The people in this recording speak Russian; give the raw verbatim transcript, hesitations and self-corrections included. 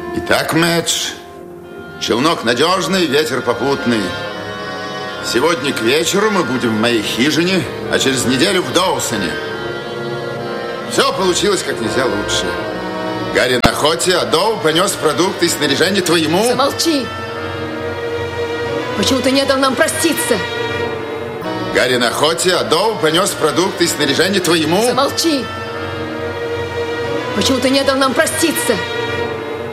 Итак, Мэдж, челнок надежный, ветер попутный. Сегодня к вечеру мы будем в моей хижине, а через неделю в Доусоне. Все получилось как нельзя лучше. Гарри на охоте, а Доу понес продукты и снаряжение твоему... Замолчи! Почему ты не дал нам проститься? Гарри на охоте, а Доу понес продукты и снаряжение твоему... Замолчи! Почему ты не дал нам проститься?